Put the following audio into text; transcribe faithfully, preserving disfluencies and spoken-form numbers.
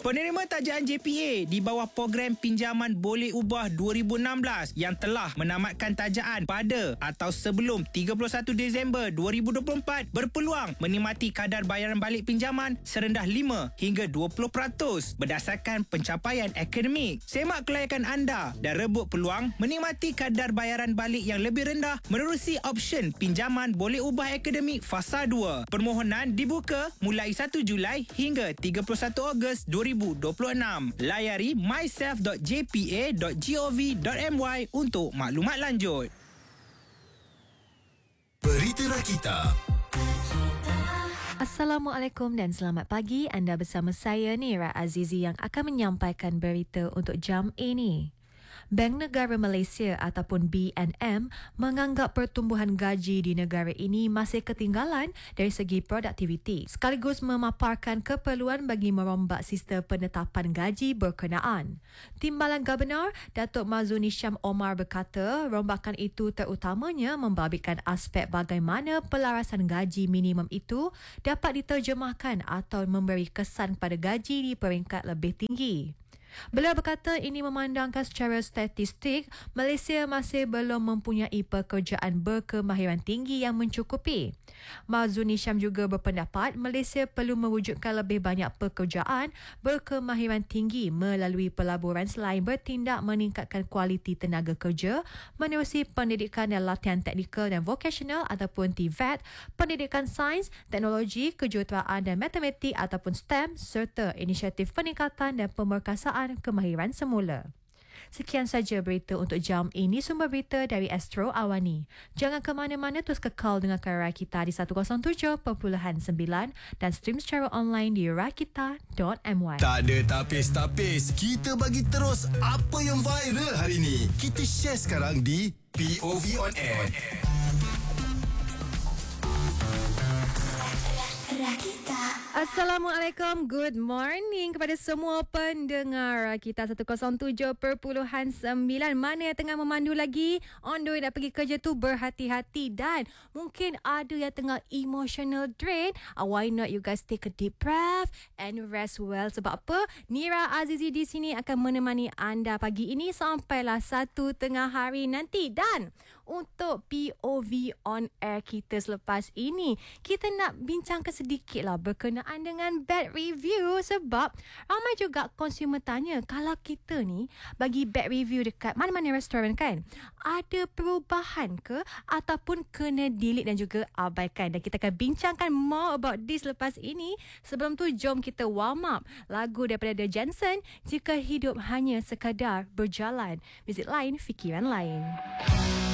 Penerima tajaan J P A di bawah program pinjaman boleh ubah dua ribu enam belas yang telah menamatkan tajaan pada atau sebelum tiga puluh satu Disember dua ribu dua puluh empat berpeluang menikmati kadar bayaran balik pinjaman serendah lima hingga dua puluh peratus berdasarkan pencapaian akademik. Semak kelayakan anda dan rebut peluang menikmati kadar bayaran balik yang lebih rendah menerusi option pinjaman boleh ubah akademik fasa dua. Permohonan dibuka mulai satu Julai hingga tiga puluh satu Ogos dua ribu dua puluh enam. Layari myself dot j p a dot gov dot my untuk maklumat lanjut. Berita Rakita. Assalamualaikum dan selamat pagi. Anda bersama saya Nira Azizi yang akan menyampaikan berita untuk jam ini. Bank Negara Malaysia ataupun B N M menganggap pertumbuhan gaji di negara ini masih ketinggalan dari segi produktiviti, sekaligus memaparkan keperluan bagi merombak sistem penetapan gaji berkenaan. Timbalan Gabenor Datuk Mazuni Syam Omar berkata rombakan itu terutamanya membabitkan aspek bagaimana pelarasan gaji minimum itu dapat diterjemahkan atau memberi kesan pada gaji di peringkat lebih tinggi. Beliau berkata ini memandangkan secara statistik Malaysia masih belum mempunyai pekerjaan berkemahiran tinggi yang mencukupi. Mazuni Syam juga berpendapat Malaysia perlu mewujudkan lebih banyak pekerjaan berkemahiran tinggi melalui pelaburan selain bertindak meningkatkan kualiti tenaga kerja menerusi pendidikan dan latihan teknikal dan vocational ataupun T V E T, pendidikan sains, teknologi, kejuruteraan dan matematik ataupun STEM serta inisiatif peningkatan dan pemerkasaan kemahiran semula. Sekian saja berita untuk jam ini. Sumber berita dari Astro Awani. Jangan ke mana-mana, terus kekal dengarkan Rakita di seratus tujuh perpuluhan sembilan dan stream secara online di rakita dot my. Tak ada tapis-tapis. Kita bagi terus apa yang viral hari ni. Kita share sekarang di P O V On Air. Rakita. Assalamualaikum, good morning kepada semua pendengar kita seratus tujuh perpuluhan sembilan. Mana yang tengah memandu lagi on the way nak pergi kerja tu, berhati-hati. Dan mungkin ada yang tengah emotional drain. uh, Why not you guys take a deep breath and rest well. Sebab apa? Nira Azizi di sini akan menemani anda pagi ini sampailah satu tengah hari nanti. Dan untuk P O V On Air kita selepas ini, kita nak bincangkan sedikit lah berkenaan dengan bad review. Sebab ramai juga consumer tanya, kalau kita ni bagi bad review dekat mana-mana restoran kan, ada perubahan ke ataupun kena delete dan juga abaikan. Dan kita akan bincangkan more about this lepas ini. Sebelum tu jom kita warm up lagu daripada The Jensen, Jika Hidup Hanya Sekadar Berjalan. Muzik lain, fikiran lain.